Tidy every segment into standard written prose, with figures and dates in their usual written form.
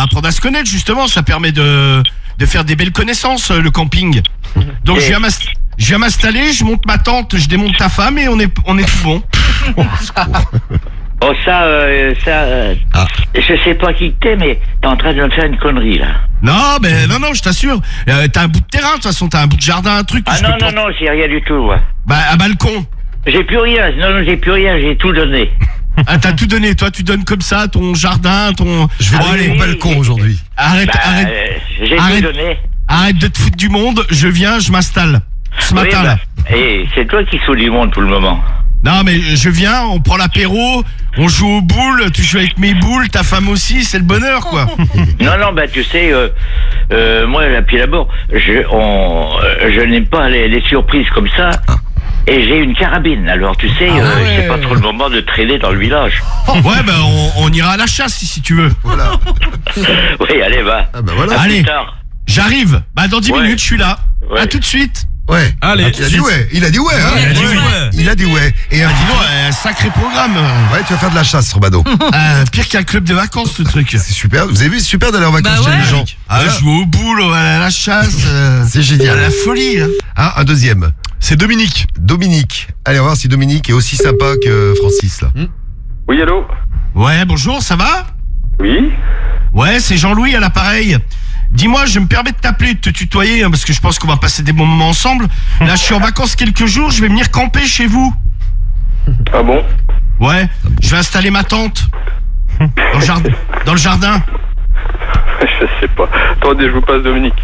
apprendre à se connaître justement. Ça permet de faire des belles connaissances, le camping. Donc je viens m'installer, je monte ma tente, je démonte ta femme et on est tout bon. Oh je sais pas qui que t'es, mais t'es en train de me faire une connerie là. Non, je t'assure. T'as un bout de terrain, de toute façon, t'as un bout de jardin, un truc. Ah non, j'ai rien du tout. Ouais. Bah, un balcon. J'ai plus rien. Non, j'ai plus rien. J'ai tout donné. Ah, t'as tout donné. Toi, tu donnes comme ça ton jardin, ton. Je vais aller au balcon aujourd'hui. Arrête. J'ai tout donné. Arrête de te foutre du monde. Je viens, je m'installe. Ce matin là. Et c'est toi qui fous du monde pour le moment. Non, mais je viens, on prend l'apéro, on joue aux boules, tu joues avec mes boules, ta femme aussi, c'est le bonheur, quoi. Non, tu sais, moi, puis d'abord, je n'aime pas les surprises comme ça. Et j'ai une carabine, alors tu sais, c'est pas trop le moment de traîner dans le village. Ouais, on ira à la chasse si tu veux. Voilà. Oui, allez, va. Ah bah voilà. Allez, j'arrive. Dans 10 minutes, je suis là. Ouais. À tout de suite. Ouais. Allez, il a dit ouais. Il a dit ouais. Hein. Il a dit ouais. Et Dis donc, un sacré programme. ouais, tu vas faire de la chasse, Robado. Pire qu'un club de vacances, ce truc. C'est super. Vous avez vu, c'est super d'aller en vacances chez les gens. Jouer aux boules, à la chasse. C'est génial. À la folie. Hein. Ah, un deuxième. c'est Dominique. Dominique. Allez, on va voir si Dominique est aussi sympa que Francis, là. Oui, allô? Ouais, bonjour, ça va? Oui? Ouais, c'est Jean-Louis à l'appareil. Dis-moi, je me permets de t'appeler, de te tutoyer, parce que je pense qu'on va passer des bons moments ensemble. Là, je suis en vacances quelques jours, je vais venir camper chez vous. Ah bon? Ouais, je vais installer ma tente. Dans le jardin. Je sais pas. Attendez, je vous passe Dominique.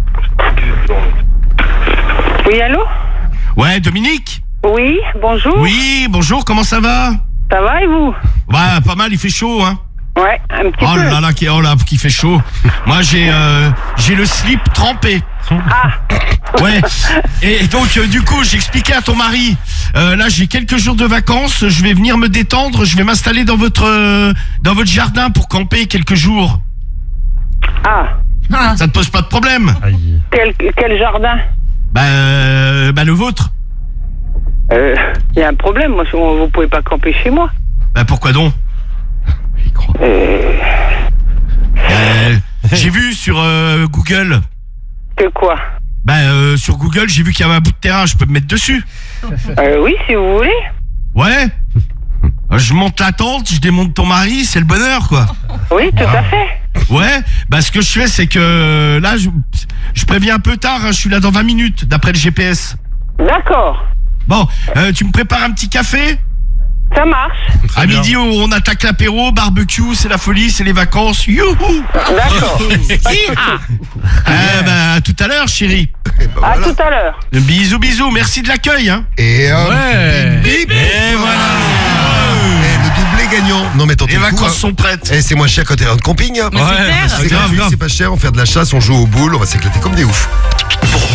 Oui, allô? Ouais, Dominique? Oui, bonjour. Oui, bonjour, comment ça va? Ça va et vous? Ouais, pas mal, il fait chaud, hein. Ouais, un petit Oh peu. là là, qui fait chaud. Moi, j'ai le slip trempé. Ah. Ouais. Et donc, du coup, j'expliquais à ton mari. Là, j'ai quelques jours de vacances. Je vais venir me détendre. Je vais m'installer dans votre jardin pour camper quelques jours. Ah. Ça te pose pas de problème? Quel jardin? Le vôtre. Il y a un problème, moi, vous pouvez pas camper chez moi. Pourquoi donc? J'ai vu sur Google. Que quoi? Sur Google, j'ai vu qu'il y avait un bout de terrain. Je peux me mettre dessus? Oui, si vous voulez. Ouais. Je monte la tente, je démonte ton mari, c'est le bonheur, quoi. Oui, tout à fait. Ouais, ce que je fais, c'est que là, je préviens un peu tard, hein, je suis là dans 20 minutes, d'après le GPS. D'accord. Bon, tu me prépares un petit café? Ça marche. À midi, on attaque l'apéro, barbecue, c'est la folie, c'est les vacances. Youhou! D'accord. À tout à l'heure, chérie. À tout à l'heure. Bisous, merci de l'accueil, hein. Et Et voilà. le doublé gagnant. Non mais tentez Les le coup, vacances hein. sont prêtes. C'est moins cher qu'un terrain de camping. Hein. Ouais, C'est gratuit, c'est pas cher, on fait de la chasse, on joue aux boules, on va s'éclater comme des oufs.